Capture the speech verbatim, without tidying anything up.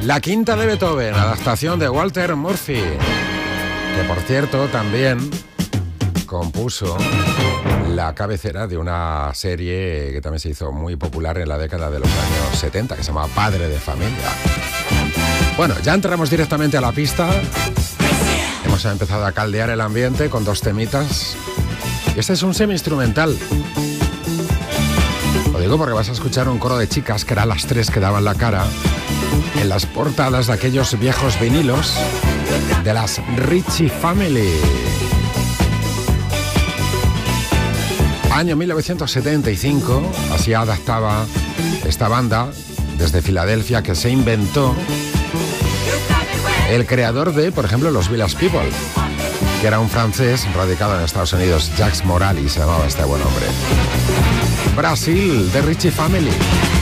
La Quinta de Beethoven, adaptación de Walter Murphy, que por cierto también compuso la cabecera de una serie que también se hizo muy popular en la década de los años setenta, que se llamaba Padre de Familia. Bueno, ya entramos directamente a la pista. Hemos empezado a caldear el ambiente con dos temitas. Y este es un semi-instrumental. Lo digo porque vas a escuchar un coro de chicas, que eran las tres que daban la cara en las portadas de aquellos viejos vinilos de las Ritchie Family. Año mil novecientos setenta y cinco, así adaptaba esta banda desde Filadelfia, que se inventó el creador de, por ejemplo, los Village People, que era un francés radicado en Estados Unidos, Jacques Morali se llamaba este buen hombre. Brasil, de Ritchie Family.